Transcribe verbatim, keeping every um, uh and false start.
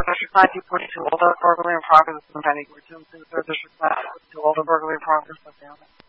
District nineteen forty-two, Old Oak burglary in progress. Pending. We're doing through third District nineteen forty-two, Old Oak burglary in progress.